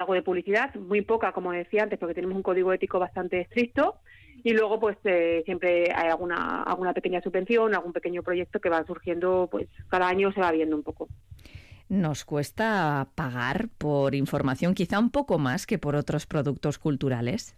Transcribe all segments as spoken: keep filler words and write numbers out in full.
algo de publicidad, muy poca, como decía antes, porque tenemos un código ético bastante estricto, y luego pues eh, siempre hay alguna alguna pequeña subvención, algún pequeño proyecto que va surgiendo, pues cada año se va viendo un poco. ¿Nos cuesta pagar por información quizá un poco más que por otros productos culturales?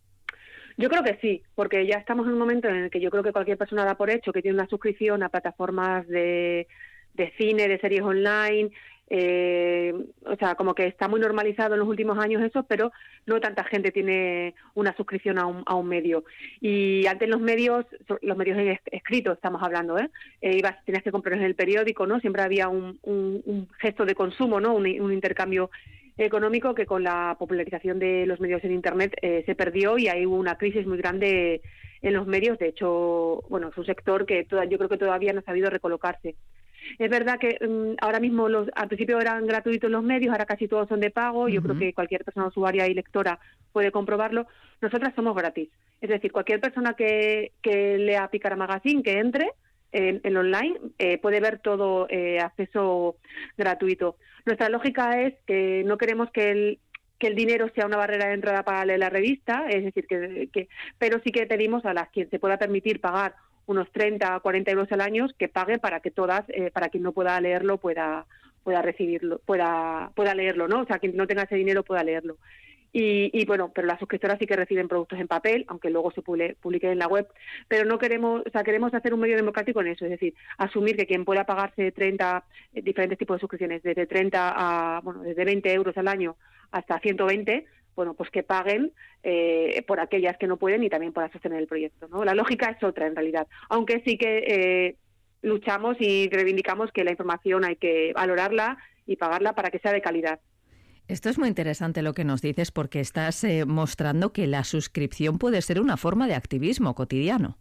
Yo creo que sí, porque ya estamos en un momento en el que yo creo que cualquier persona da por hecho que tiene una suscripción a plataformas de, de cine, de series online. Eh, o sea, como que está muy normalizado en los últimos años eso, pero no tanta gente tiene una suscripción a un, a un medio. Y antes los medios, los medios escritos estamos hablando, ¿eh? eh ibas, tenías que comprar en el periódico, ¿no? Siempre había un, un, un gesto de consumo, ¿no? Un, un intercambio económico que con la popularización de los medios en Internet eh, se perdió, y ahí hubo una crisis muy grande en los medios. De hecho, bueno, es un sector que toda, yo creo que todavía no ha sabido recolocarse. Es verdad que um, ahora mismo los, al principio eran gratuitos los medios, ahora casi todos son de pago. Yo uh-huh. creo que cualquier persona usuaria y lectora puede comprobarlo. Nosotras somos gratis. Es decir, cualquier persona que, que lea Pícara Magazine, que entre en, en online, eh, puede ver todo eh, acceso gratuito. Nuestra lógica es que no queremos que el que el dinero sea una barrera de entrada para leer la revista, es decir, que, que pero sí que pedimos a las quien se pueda permitir pagar unos treinta, cuarenta euros al año, que pague para que todas, eh, para quien no pueda leerlo, pueda pueda recibirlo, pueda pueda leerlo, ¿no? O sea, quien no tenga ese dinero pueda leerlo. Y, y bueno, pero las suscriptoras sí que reciben productos en papel, aunque luego se publique, publique en la web, pero no queremos, o sea, queremos hacer un medio democrático en eso, es decir, asumir que quien pueda pagarse treinta, eh, diferentes tipos de suscripciones, desde treinta a, bueno, desde veinte euros al año hasta ciento veinte, bueno, pues que paguen eh, por aquellas que no pueden y también para sostener el proyecto, ¿no? La lógica es otra, en realidad, aunque sí que eh, luchamos y reivindicamos que la información hay que valorarla y pagarla para que sea de calidad. Esto es muy interesante lo que nos dices, porque estás eh, mostrando que la suscripción puede ser una forma de activismo cotidiano.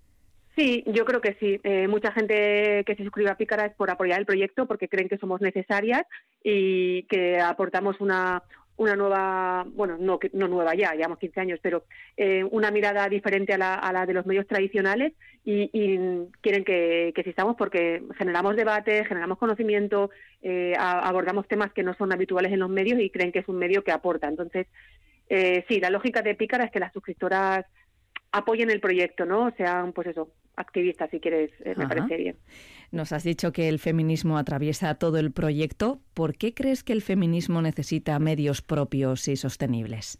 Sí, yo creo que sí. Eh, mucha gente que se suscribe a Pícara es por apoyar el proyecto, porque creen que somos necesarias y que aportamos una una nueva, bueno, no no nueva ya, llevamos quince años, pero eh, una mirada diferente a la, a la de los medios tradicionales, y, y quieren que, que existamos porque generamos debate, generamos conocimiento, eh, a, abordamos temas que no son habituales en los medios y creen que es un medio que aporta. Entonces, eh, sí, la lógica de Pícara es que las suscriptoras apoyen el proyecto, ¿no? Sean, pues eso, activistas, si quieres, eh, me Ajá. parece bien. Nos has dicho que el feminismo atraviesa todo el proyecto. ¿Por qué crees que el feminismo necesita medios propios y sostenibles?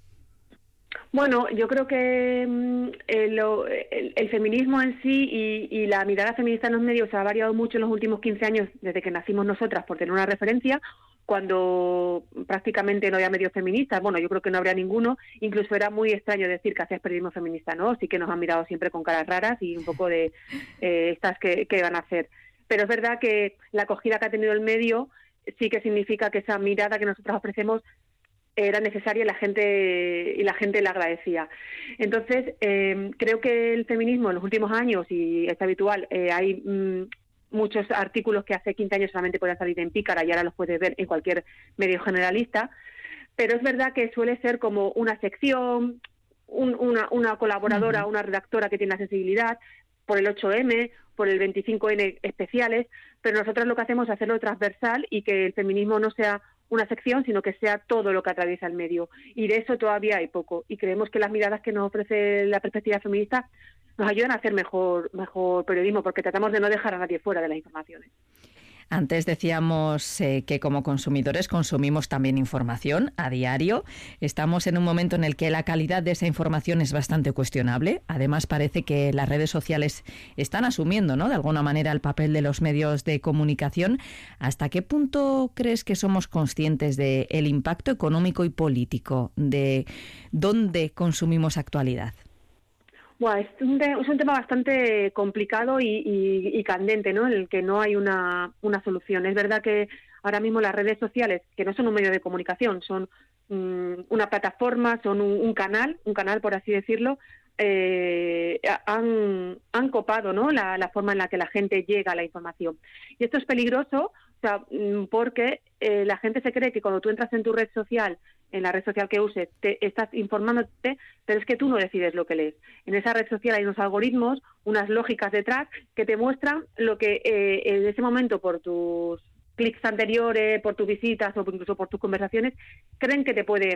Bueno, yo creo que mm, el, el, el feminismo en sí y, y la mirada feminista en los medios ha variado mucho en los últimos quince años, desde que nacimos nosotras, por tener una referencia, cuando prácticamente no había medios feministas. Bueno, yo creo que no habría ninguno. Incluso era muy extraño decir que hacías periodismo feminista, ¿no? Sí que nos han mirado siempre con caras raras y un poco de eh, estas que, que van a hacer. Pero es verdad que la acogida que ha tenido el medio sí que significa que esa mirada que nosotros ofrecemos era necesaria y la gente y la gente la agradecía. Entonces, eh, creo que el feminismo en los últimos años, y es habitual, eh, hay mmm, muchos artículos que hace quince años solamente podían salir en Pícara y ahora los puedes ver en cualquier medio generalista, pero es verdad que suele ser como una sección, un, una, una colaboradora, uh-huh. una redactora que tiene accesibilidad, por el ocho eme, por el veinticinco ene especiales, pero nosotros lo que hacemos es hacerlo transversal y que el feminismo no sea una sección, sino que sea todo lo que atraviesa el medio. Y de eso todavía hay poco. Y creemos que las miradas que nos ofrece la perspectiva feminista nos ayudan a hacer mejor, mejor periodismo, porque tratamos de no dejar a nadie fuera de las informaciones. Antes decíamos eh, que como consumidores consumimos también información a diario. Estamos en un momento en el que la calidad de esa información es bastante cuestionable. Además, parece que las redes sociales están asumiendo, ¿no?, de alguna manera el papel de los medios de comunicación. ¿Hasta qué punto crees que somos conscientes del impacto económico y político de dónde consumimos actualidad? Bueno, es un, de, es un tema bastante complicado y, y, y candente, ¿no?, en el que no hay una, una solución. Es verdad que ahora mismo las redes sociales, que no son un medio de comunicación, son um, una plataforma, son un, un canal, un canal por así decirlo, eh, han, han copado, ¿no?, la, la forma en la que la gente llega a la información. Y esto es peligroso, o sea, porque eh, la gente se cree que cuando tú entras en tu red social, en la red social que uses, te estás informándote, pero es que tú no decides lo que lees. En esa red social hay unos algoritmos, unas lógicas detrás que te muestran lo que eh, en ese momento, por tus clics anteriores, por tus visitas o incluso por tus conversaciones, creen que te puede